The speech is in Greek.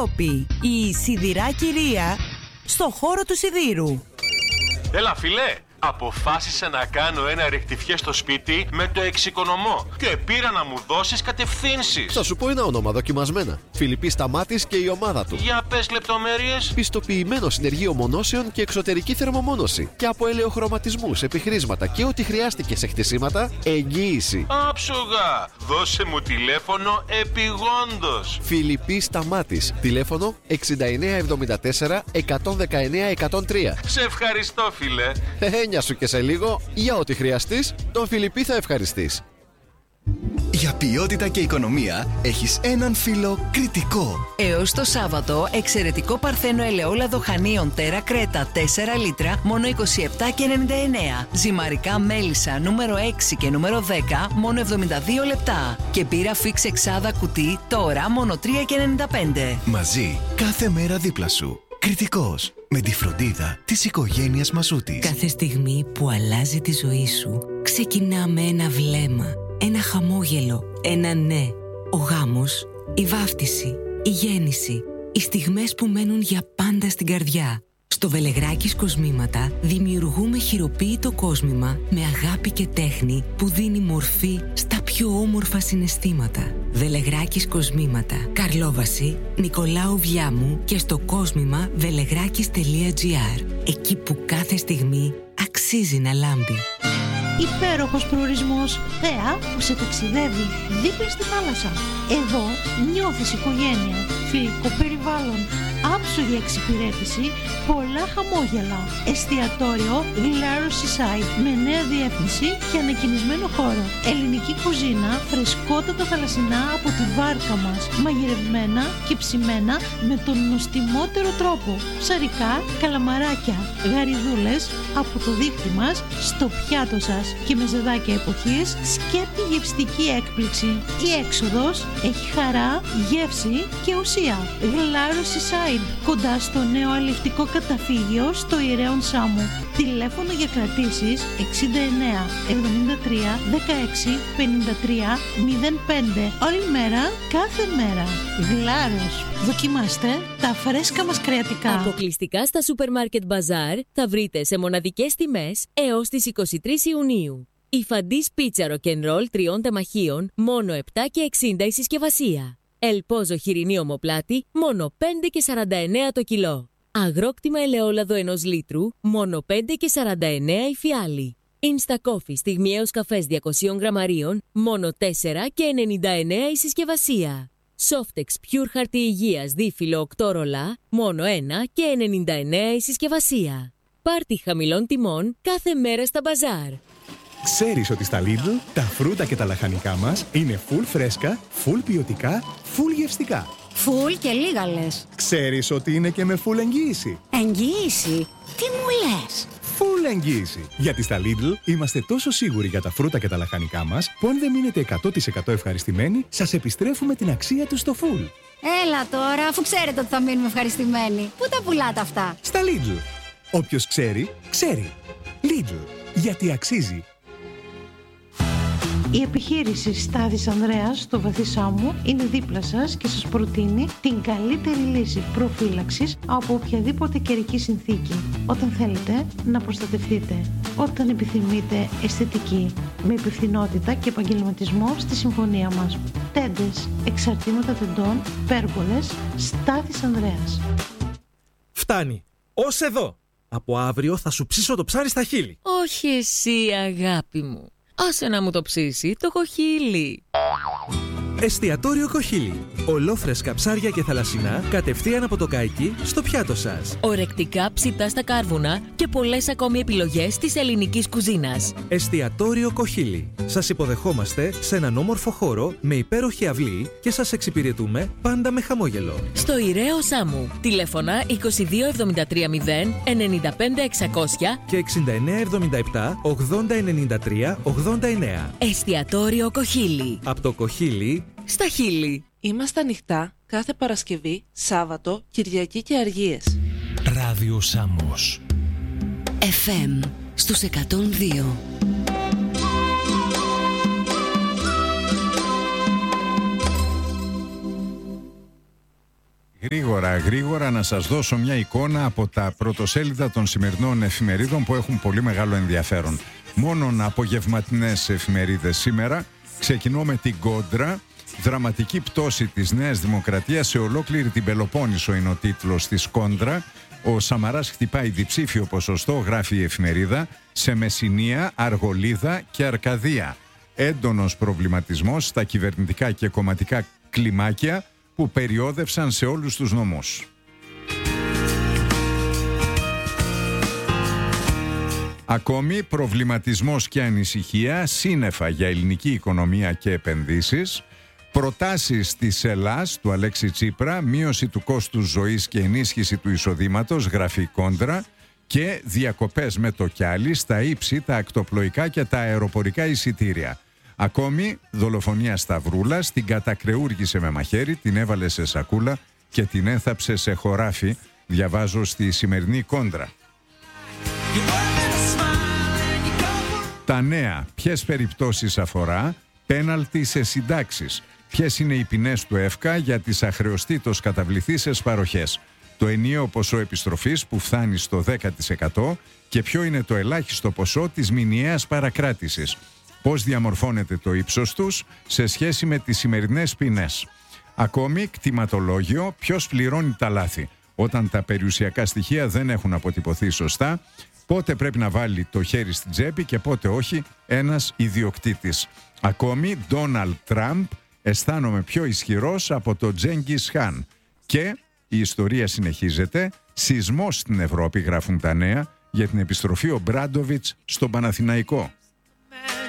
Καλλιόπη, η σιδηρά κυρία στο χώρο του σιδήρου. Έλα φιλέ, αποφάσισα να κάνω ένα ρεκτιφιέ στο σπίτι με το εξοικονομώ και πήρα να μου δώσεις κατευθύνσεις. Θα σου πω ένα όνομα δοκιμασμένα. Φιλιππής Σταμάτης και η ομάδα του. Για πες λεπτομέρειες. Πιστοποιημένο συνεργείο μονώσεων και εξωτερική θερμομόνωση. Και από ελαιοχρωματισμούς, επιχρήσματα και ό,τι χρειάστηκε σε χτισήματα, εγγύηση. Άψογα! Δώσε μου τηλέφωνο επιγόντως. Φιλιππής Σταμάτης. Τηλέφωνο 6974 119 103. Σε ευχαριστώ φίλε. Έννοια σου και σε λίγο, για ό,τι χρειαστείς, τον Φιλιππή θα ευχαριστείς. Για ποιότητα και οικονομία έχεις έναν φίλο Κρητικό. Έως το Σάββατο, εξαιρετικό παρθένο ελαιόλαδο χανίων Τέρα Κρέτα 4 λίτρα, μόνο 27,99. Ζυμαρικά μέλισσα νούμερο 6 και νούμερο 10, μόνο 72 λεπτά. Και μπύρα Φίξ εξάδα κουτί, τώρα μόνο 3,95. Μαζί, κάθε μέρα δίπλα σου. Κρητικός, με τη φροντίδα της οικογένειας Μασούτης. Κάθε στιγμή που αλλάζει τη ζωή σου, ξεκινά με ένα βλέμμα, ένα χαμόγελο, ένα ναι. Ο γάμος, η βάφτιση, η γέννηση, οι στιγμές που μένουν για πάντα στην καρδιά. Στο Βελεγράκης Κοσμήματα δημιουργούμε χειροποίητο κόσμημα με αγάπη και τέχνη που δίνει μορφή στα πιο όμορφα συναισθήματα. Βελεγράκης Κοσμήματα, Καρλόβαση, Νικολάου Βιάμου και στο κόσμημα velegrакis.gr. Εκεί που κάθε στιγμή αξίζει να λάμπει. Υπέροχος προορισμός, θέα που σε ταξιδεύει δίπλα στη θάλασσα. Εδώ νιώθεις οικογένεια, φιλικό περιβάλλον, άψογη εξυπηρέτηση, πολλά χαμόγελα. Εστιατόριο Glarus Seaside με νέα διεύθυνση και ανακοινισμένο χώρο. Ελληνική κουζίνα, φρεσκότατα θαλασσινά από τη βάρκα μας, μαγειρευμένα και ψημένα με τον νοστιμότερο τρόπο. Ψαρικά, καλαμαράκια, γαριδούλες από το δίχτυ μας στο πιάτο σας και με ζεδάκια εποχής, σκέπτη γευστική έκπληξη. Η έξοδος έχει χαρά, γεύση και ουσία. Glarus Seaside, κοντά στο νέο αλλιευτικό καταφύγιο στο Ιερέον Σάμου. Τηλέφωνο για κρατήσεις 69 73 16 53 05. Όλη μέρα, κάθε μέρα. Γλάρος. Δοκιμάστε τα φρέσκα μας κρεατικά. Αποκλειστικά στα Supermarket Bazaar θα βρείτε σε μοναδικές τιμές έως τις 23 Ιουνίου. Η Φαντής πίτσα ροκενρόλ 3 τεμαχίων, μόνο 7,60 η συσκευασία. Ελπόζο χοιρινή ομοπλάτη, μόνο 5,49 το κιλό. Αγρόκτημα ελαιόλαδο 1 λίτρου, μόνο 5,49 η φιάλη. Insta Coffee στιγμιαίος καφές 200 γραμμαρίων, μόνο 4,99 η συσκευασία. Softex Pure χαρτί υγείας δίφυλλο 8 ρολά, μόνο 1,99 η συσκευασία. Πάρτι χαμηλών τιμών κάθε μέρα στα μπαζάρ. Ξέρεις ότι στα Lidl τα φρούτα και τα λαχανικά μας είναι full φρέσκα, full ποιοτικά, full γευστικά. Full και λίγα λες. Ξέρεις ότι είναι και με full εγγύηση. Εγγύηση? Τι μου λες? Full εγγύηση. Γιατί στα Lidl είμαστε τόσο σίγουροι για τα φρούτα και τα λαχανικά μας που αν δεν μείνετε 100% ευχαριστημένοι, σας επιστρέφουμε την αξία τους στο full. Έλα τώρα, αφού ξέρετε ότι θα μείνουμε ευχαριστημένοι. Πού τα πουλάτε αυτά? Στα Lidl. Όποιος ξέρει, ξέρει. Lidl. Γιατί αξίζει. Η επιχείρηση Στάδης Ανδρέας στο Βαθύ Σάμου είναι δίπλα σας και σας προτείνει την καλύτερη λύση προφύλαξης από οποιαδήποτε καιρική συνθήκη. Όταν θέλετε να προστατευτείτε, όταν επιθυμείτε αισθητική, με υπευθυνότητα και επαγγελματισμό στη συμφωνία μας. Τέντες, εξαρτήματα τεντών, πέργολες, Στάδης Ανδρέας. Φτάνει. Ως εδώ. Από αύριο θα σου ψήσω το ψάρι στα χείλη. Όχι εσύ αγάπη μου. Άσε να μου το ψήσει το κοχύλι. Εστιατόριο Κοχύλι. Ολόφρεσκα ψάρια και θαλασσινά κατευθείαν από το καϊκί στο πιάτο σας. Ορεκτικά ψητά στα κάρβουνα και πολλές ακόμη επιλογές της ελληνικής κουζίνας. Εστιατόριο Κοχύλι. Σας υποδεχόμαστε σε έναν όμορφο χώρο με υπέροχη αυλή και σας εξυπηρετούμε πάντα με χαμόγελο. Στο Ιεραίο Σάμου. Τηλέφωνα 22730 95600 και 6977 8093 89. Εστιατόριο Κοχύλι. Από το Κοχύλι στα χείλη. Είμαστε ανοιχτά κάθε Παρασκευή, Σάββατο, Κυριακή και Αργίες. Ράδιο Σάμος. FM στους 102. Γρήγορα να σας δώσω μια εικόνα από τα πρωτοσέλιδα των σημερινών εφημερίδων που έχουν πολύ μεγάλο ενδιαφέρον. Μόνον απογευματινές εφημερίδες σήμερα. Ξεκινώ με την Κόντρα. Δραματική πτώση της Νέας Δημοκρατίας σε ολόκληρη την Πελοπόννησο είναι ο τίτλος της Κόντρα. Ο Σαμαράς χτυπάει διψήφιο ποσοστό, γράφει η εφημερίδα, σε Μεσσηνία, Αργολίδα και Αρκαδία. Έντονος προβληματισμός στα κυβερνητικά και κομματικά κλιμάκια που περιόδευσαν σε όλους τους νομούς. Ακόμη προβληματισμός και ανησυχία, σύννεφα για ελληνική οικονομία και επενδύσεις, προτάσεις της Ελλάς του Αλέξη Τσίπρα, μείωση του κόστους ζωής και ενίσχυση του εισοδήματος, γράφει Κόντρα, και διακοπές με το κιάλι στα ύψη, τα ακτοπλοϊκά και τα αεροπορικά εισιτήρια. Ακόμη δολοφονία Σταυρούλας, την κατακρεούργησε με μαχαίρι, την έβαλε σε σακούλα και την έθαψε σε χωράφι, διαβάζω στη σημερινή Κόντρα. Τα νέα, ποιες περιπτώσεις αφορά? Πέναλτι σε συντάξεις. Ποιες είναι οι ποινές του ΕΦΚΑ για τις αχρεωστήτως καταβληθήσεις παροχές? Το ενιαίο ποσό επιστροφής που φτάνει στο 10% και ποιο είναι το ελάχιστο ποσό της μηνιαίας παρακράτησης? Πώς διαμορφώνεται το ύψος τους σε σχέση με τις σημερινές ποινές? Ακόμη, κτηματολόγιο, ποιος πληρώνει τα λάθη? Όταν τα περιουσιακά στοιχεία δεν έχουν αποτυπωθεί σωστά, πότε πρέπει να βάλει το χέρι στην τσέπη και πότε όχι ένας ιδιοκτήτης? Ακόμη, Ντόναλντ Τραμπ, αισθάνομαι πιο ισχυρός από το Τζέγκις Χαν. Και η ιστορία συνεχίζεται. Σεισμός στην Ευρώπη, γράφουν τα νέα, για την επιστροφή ο Μπράντοβιτς στον Παναθηναϊκό.